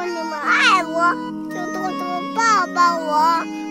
果你们爱我，就多多抱抱我。